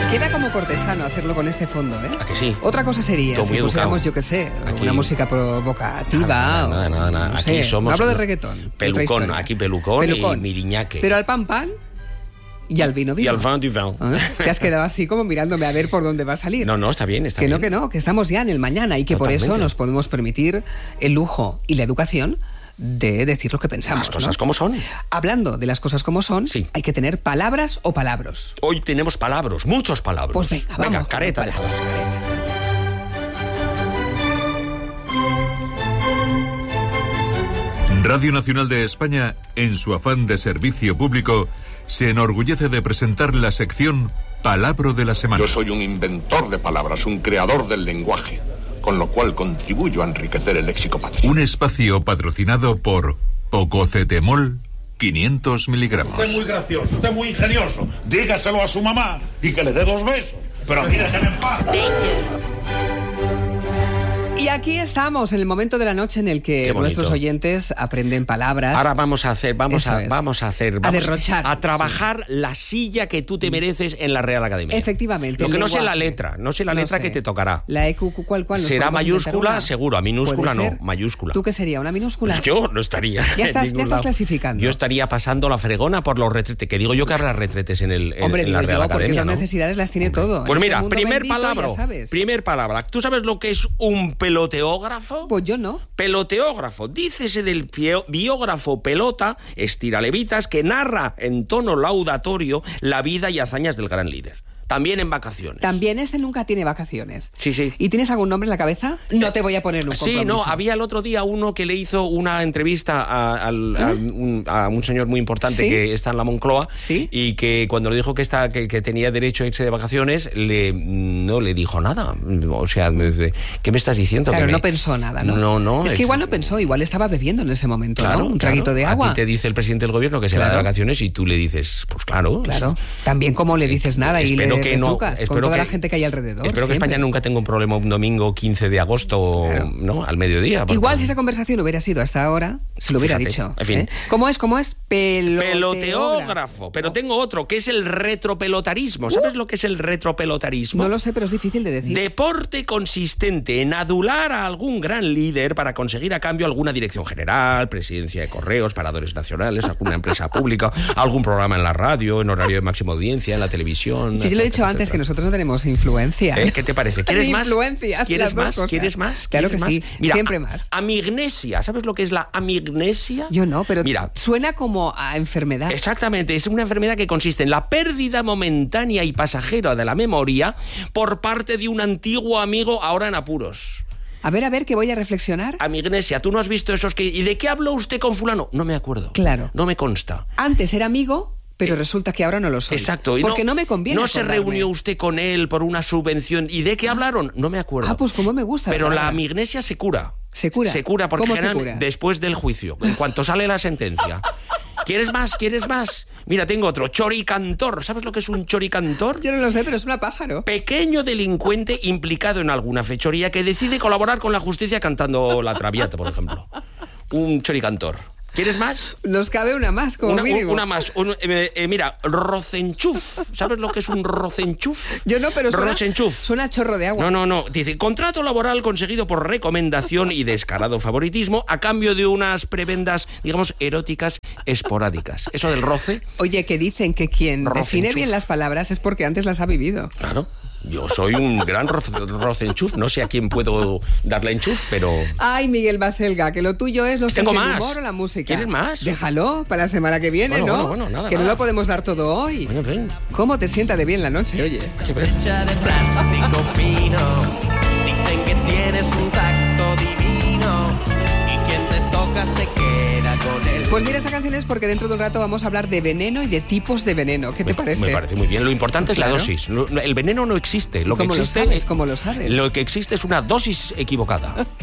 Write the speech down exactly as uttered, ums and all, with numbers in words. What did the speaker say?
Queda como cortesano hacerlo con este fondo, ¿eh? ¿A que sí? Otra cosa sería Todo si muy pusiéramos, educado. yo qué sé, Aquí. una música provocativa. Nada, nada, o, nada, nada. No Aquí sé, somos no hablo de no, reggaetón. otra Pelucón, historia. aquí pelucón, Pelucón. y miriñaque. Pero al pan pan y al vino vino. Y al vin du vin. ¿Eh? Te has quedado así como mirándome a ver por dónde va a salir. No, no, está bien, está que bien. no, que no, que estamos ya en el mañana y que Totalmente. por eso nos podemos permitir el lujo y la educación de decir lo que pensamos. Las cosas ¿no? como son. Hablando de las cosas como son, Sí. hay que tener palabras o palabros. Hoy tenemos palabras, muchos palabras. Pues venga, vamos. Venga, con careta de palabras, careta. Radio Nacional de España, en su afán de servicio público, se enorgullece de presentar la sección Palabra de la Semana. Yo soy un inventor de palabras, un creador del lenguaje, con lo cual contribuyo a enriquecer el léxico patrio. Un espacio patrocinado por Pococetemol quinientos miligramos. Usted es muy gracioso, usted es muy ingenioso. Dígaselo a su mamá y que le dé dos besos. Pero a mí déjeme en paz. Y aquí estamos, en el momento de la noche en el que Qué bonito. nuestros oyentes aprenden palabras. Ahora vamos a hacer, vamos Eso a, es. vamos a hacer, A vamos derrochar. a trabajar la silla que tú te mereces en la Real Academia. Efectivamente. Lo el que no sé la lenguaje. letra, no sé la No letra sé. que te tocará. La E Q, ¿cuál, cuál? ¿Nos Será podemos inventar mayúscula, una? seguro. A minúscula ¿Puede no, ser? mayúscula. ¿Tú qué sería? ¿Una minúscula? Yo no estaría. Ya en estás, ningún ya estás lado. clasificando. Yo estaría pasando la fregona por los retretes. Que digo yo que habrá retretes en, el, en, Hombre, en la digo Real yo, Academia. porque esas ¿no? necesidades las tiene todo. Pues En mira, este mundo primer bendito, palabra. ya sabes. Primer palabra. ¿Tú sabes lo que es un peloteógrafo? Pues yo no. Peloteógrafo, dícese del pio- biógrafo pelota, estiralevitas, que narra en tono laudatorio la vida y hazañas del gran líder. También en vacaciones. También este nunca tiene vacaciones. Sí, sí. ¿Y tienes algún nombre en la cabeza? No te voy a poner un Sí, compromiso. no, había el otro día uno que le hizo una entrevista a, al- a un, a un señor muy importante ¿Sí? que está en la Moncloa. ¿Sí? Y que cuando le dijo que, está, que, que tenía derecho a irse de vacaciones, le, no le dijo nada. O sea, me dice, ¿qué me estás diciendo? Claro, Que me- no pensó nada, ¿no? No, no. Es que igual no pensó, igual estaba bebiendo en ese momento, ¿no? Un traguito claro. de agua. A ti te dice el presidente del gobierno que se va Claro. de vacaciones y tú le dices, pues claro. Claro. También como le dices nada y Espero le que no, retrucas con espero toda que- la gente que hay alrededor. Espero que siempre. España nunca tenga un problema un domingo quince de agosto, Claro. ¿no? Al mediodía. porque- Igual si esa conversación hubiera sido hasta ahora, se lo hubiera Fíjate, dicho. en fin. ¿eh? ¿Cómo es? ¿Cómo es? Peloteógrafo. Peloteógrafo. Pero tengo otro, que es el retropelotarismo. ¿Sabes lo que es el retropelotarismo? No lo sé, pero es difícil de decir. Deporte consistente en adular a algún gran líder para conseguir a cambio alguna dirección general, presidencia de correos, paradores nacionales, alguna empresa pública, algún programa en la radio, en horario de máxima audiencia, en la televisión. Si yo lo he dicho etcétera, antes, etcétera. que nosotros no tenemos influencia. ¿Eh? ¿Qué te parece? ¿Quieres más? Influencias, ¿Quieres las dos más? cosas. ¿Quieres más? Claro ¿Quieres que sí, más? Mira, siempre a- más. Amignesia. ¿Sabes lo que es la amignesia? Yo no, pero Mira, suena como a enfermedad. exactamente, es una enfermedad que consiste en la pérdida momentánea y pasajera de la memoria por parte de un antiguo amigo ahora en apuros. A ver, a ver, que voy a reflexionar. Amignesia, ¿tú no has visto esos que... ¿Y de qué habló usted con fulano? No me acuerdo. Claro. No me consta. Antes era amigo, pero resulta que ahora no lo soy. Exacto. Y Porque no, me conviene No se acordarme. reunió usted con él por una subvención. ¿Y de qué hablaron? No me acuerdo. Ah, pues como me gusta. Pero la palabra. amignesia se cura. ¿Se cura? Se cura porque ¿Cómo se generan cura? después del juicio, en cuanto sale la sentencia. ¿Quieres más? ¿Quieres más? Mira, tengo otro. Choricantor. ¿Sabes lo que es un choricantor? Yo no lo sé, pero es una pájaro. Pequeño delincuente implicado en alguna fechoría que decide colaborar con la justicia cantando la Traviata, por ejemplo. Un choricantor. ¿Quieres más? Nos cabe una más, como Una, mínimo. una más. Un- eh, eh, mira, rocenchuf. ¿Sabes lo que es un rocenchuf? Yo no, pero suena, Rocenchuf. suena a chorro de agua. No, no, no. Dice, contrato laboral conseguido por recomendación y descarado favoritismo a cambio de unas prebendas, digamos, eróticas esporádicas. Eso del roce, Oye, que dicen que quien Rocenchuf. define bien las palabras es porque antes las ha vivido. claro. Yo soy un gran ro- rocenchuf. No sé a quién puedo darle enchuf, pero... Ay, Miguel Baselga, que lo tuyo es, no sé Tengo si el más. humor o la música. ¿Quieres más? Déjalo para la semana que viene, Bueno, ¿no? bueno, bueno, nada, que no nada. lo podemos dar todo hoy. Bueno, en fin. ¿Cómo te sienta de bien la noche, oye? Hecha de plástico fino, dicen que tienes un tacto divino y quien te toca se queda con él. Pues mira, esta canción es porque dentro de un rato vamos a hablar de veneno y de tipos de veneno. ¿Qué te Me- parece? Me parece muy bien. Lo importante es la Claro. dosis. No- no, El veneno no existe. Lo que ¿Cómo lo existe, sabes? ¿Cómo lo sabes? Lo que existe es una dosis equivocada.